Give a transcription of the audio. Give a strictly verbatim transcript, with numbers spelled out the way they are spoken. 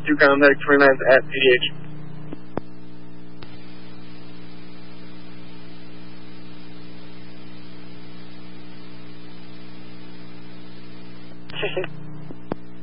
Duke on Medic twenty-nine at P D H. Interesting.